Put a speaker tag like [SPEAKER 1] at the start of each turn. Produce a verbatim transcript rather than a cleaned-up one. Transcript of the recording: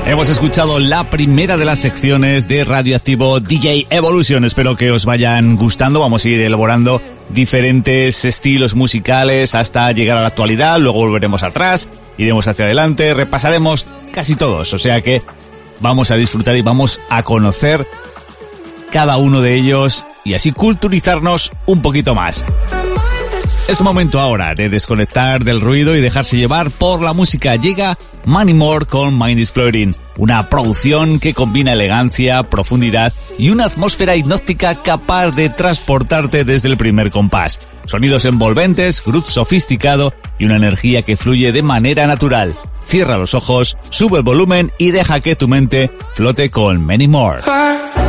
[SPEAKER 1] Hemos escuchado la primera de las secciones de Radioactivo D J Evolution. Espero que os vayan gustando. Vamos a ir elaborando diferentes estilos musicales hasta llegar a la actualidad. Luego volveremos atrás, iremos hacia adelante, repasaremos casi todos. O sea que vamos a disfrutar y vamos a conocer cada uno de ellos y así culturizarnos un poquito más. Es momento ahora de desconectar del ruido y dejarse llevar por la música. Llega Manny Moore con Mind is Floating, una producción que combina elegancia, profundidad y una atmósfera hipnótica capaz de transportarte desde el primer compás. Sonidos envolventes, groove sofisticado y una energía que fluye de manera natural. Cierra los ojos, sube el volumen y deja que tu mente flote con Manny Moore.